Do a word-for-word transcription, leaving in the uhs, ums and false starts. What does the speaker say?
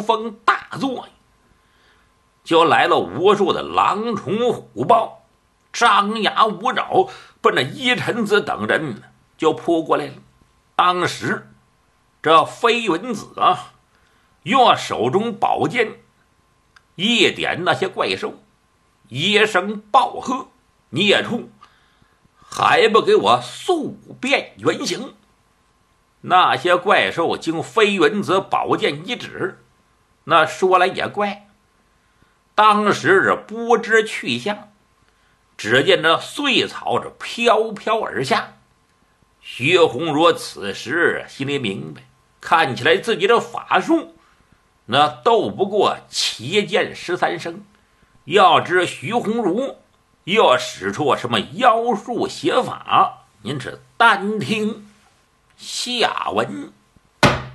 风大作，就来了无数的狼虫虎豹，张牙舞爪，奔着一臣子等人就扑过来了。当时这飞云子啊，用手中宝剑一点那些怪兽，一声暴喝：“孽畜，还不给我速变原形！”那些怪兽经飞云子宝剑一指，那说来也怪，当时是不知去向。只见这碎草是飘飘而下，徐红茹此时心里明白，看起来自己的法术那斗不过七剑十三生，要知徐红茹要使出什么妖术邪法，您只单听下文。